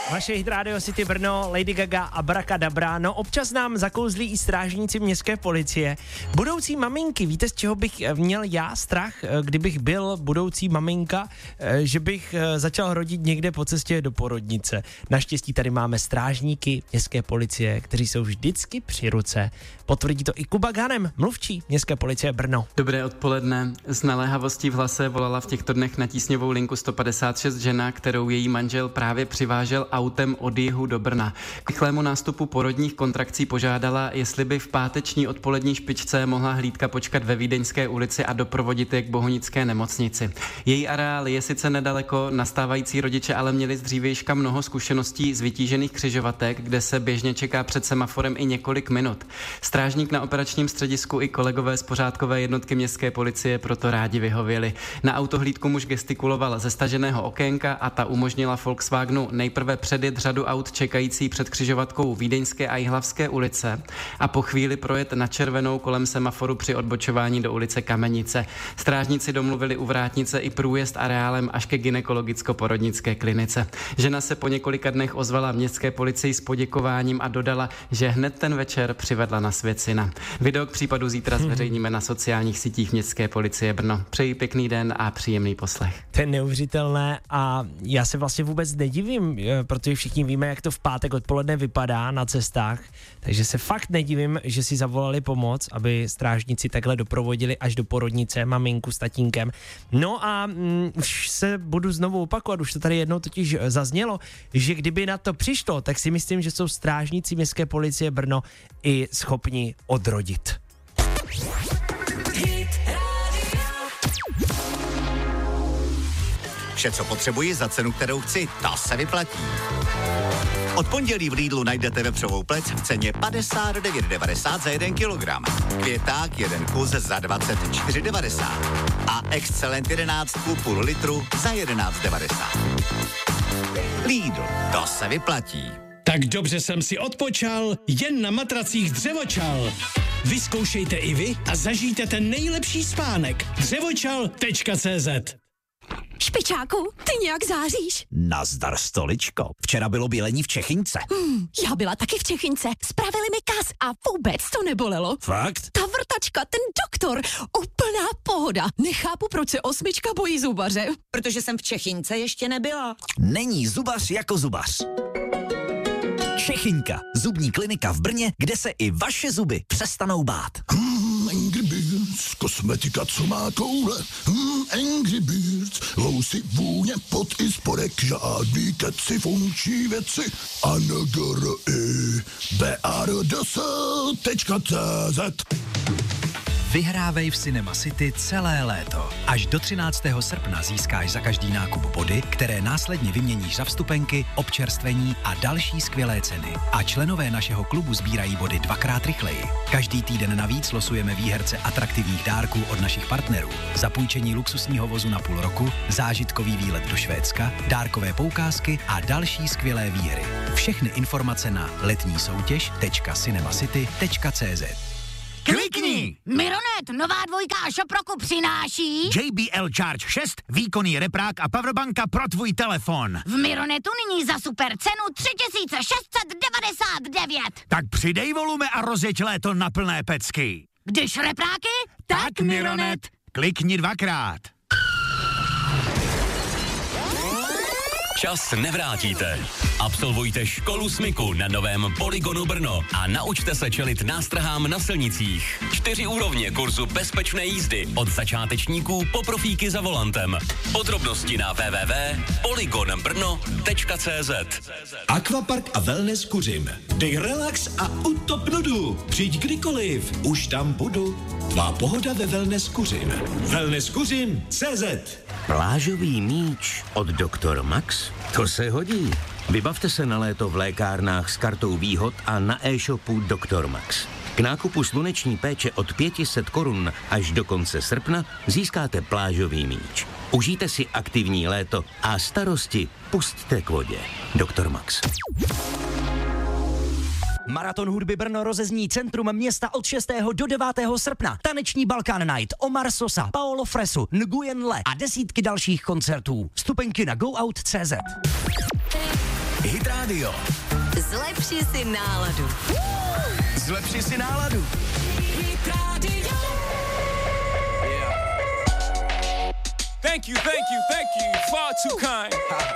Vaše hit Radio City Brno, Lady Gaga a Abracadabra. No občas nám zakouzlí i strážníci městské policie. Budoucí maminky, víte, z čeho bych měl já strach, kdybych byl budoucí maminka, že bych začal rodit někde po cestě do porodnice. Naštěstí tady máme strážníky městské policie, kteří jsou vždycky při ruce. Potvrdí to i Kuba Ganem, mluvčí městské policie Brno. Dobré odpoledne. S naléhavostí v hlase volala v těchto dnech na tísňovou linku 156 žena, kterou její manžel právě přivážel autem od jihu do Brna. K rychlému nástupu porodních kontrakcí požádala, jestli by v páteční odpolední špičce mohla hlídka počkat ve Vídeňské ulici a doprovodit je k Bohunické nemocnici. Její areál je sice nedaleko, nastávající rodiče ale měli z dřívějška mnoho zkušeností z vytížených křižovatek, kde se běžně čeká před semaforem i několik minut. Strážník na operačním středisku i kolegové z pořádkové jednotky městské policie proto rádi vyhověli. Na autohlídku muž gestikuloval ze staženého okénka a ta umožnila Volkswagenu nejprve předjet řadu aut čekající před křižovatkou Vídeňské a Jihlavské ulice a po chvíli projet na červenou kolem semaforu při odbočování do ulice Kamenice. Strážníci domluvili u vrátnice i průjezd areálem až ke gynekologicko-porodnické klinice. Žena se po několika dnech ozvala městské policii s poděkováním a dodala, že hned ten večer přivedla na svět syna. Video k případu zítra zveřejníme na sociálních sítích městské policie Brno. Přeji pěkný den a příjemný poslech. To je neuvěřitelné a já se vlastně vůbec nedivím, protože všichni víme, jak to v pátek odpoledne vypadá na cestách, takže se fakt nedivím, že si zavolali pomoc, aby strážníci takhle doprovodili až do porodnice maminku s tatínkem. No a už se budu znovu opakovat, už to tady jednou totiž zaznělo, že kdyby na to přišlo, tak si myslím, že jsou strážníci městské policie Brno i schopni odrodit. Vše, co potřebuji za cenu, kterou chci, to se vyplatí. Od pondělí v Lidlu najdete vepřovou plec v ceně 59,90 za 1 kilogram. Květák 1 kus za 24,90 a Excellent 11 půl litru za 11,90. Lidl, to se vyplatí. Tak dobře jsem si odpočal, jen na matracích Dřevočal. Vyzkoušejte i vy a zažijte ten nejlepší spánek. Dřevočal.cz. Špičáku, ty nějak záříš. Nazdar, stoličko. Včera bylo bělení v Čechynce. Já byla taky v Čechynce. Spravili mi kas a vůbec to nebolelo. Fakt? Ta vrtačka, ten doktor, úplná pohoda. Nechápu, proč se 8 bojí zubaře. Protože jsem v Čechynce ještě nebyla. Není zubař jako zubař. Čechynka, zubní klinika v Brně, kde se i vaše zuby přestanou bát. Angry Birds, kosmetika, co má koule. Angry Birds, lousy, vůně, pot i spodek, žádný keci, funkční věci. BARDS.cz. Vyhrávej v Cinema City celé léto. Až do 13. srpna získáš za každý nákup body, které následně vyměníš za vstupenky, občerstvení a další skvělé ceny. A členové našeho klubu sbírají body 2x rychleji. Každý týden navíc losujeme výherce atraktivních dárků od našich partnerů. Zapůjčení luxusního vozu na půl roku, zážitkový výlet do Švédska, dárkové poukázky a další skvělé výhry. Všechny informace na letnísoutěž.cinemacity.cz. Klikni! Mironet, nová dvojka a Shop roku přináší JBL Charge 6, výkonný reprák a powerbanka pro tvůj telefon. v Mironetu nyní za super cenu 3699. Tak přidej volume a rozjeď léto na plné pecky. Když repráky, Tak Mironet. Klikni 2x. Čas nevrátíte. Absolvujte školu smyku na novém Polygonu Brno a naučte se čelit nástrahám na silnicích. 4 úrovně kurzu bezpečné jízdy od začátečníků po profíky za volantem. Podrobnosti na www.polygonbrno.cz. Aquapark a wellness Kuřim. Dej relax a utop nudu. Přijď kdykoliv, už tam budu. Tvá pohoda ve wellness Kuřim. Wellnesskuřim.cz. Plážový míč od Dr. Max? To se hodí. Vybavte se na léto v lékárnách s kartou výhod a na e-shopu Dr. Max. K nákupu sluneční péče od 500 korun až do konce srpna získáte plážový míč. Užijte si aktivní léto a starosti pusťte k vodě. Dr. Max. Maraton hudby Brno rozezní centrum města od 6. do 9. srpna. Taneční Balkán Night, Omar Sosa, Paolo Fresu, Nguyen Le a desítky dalších koncertů. Vstupenky na goout.cz. Hit Radio. Zlepši si náladu. Zlepši si náladu. Hit Radio. Thank you, far too kind.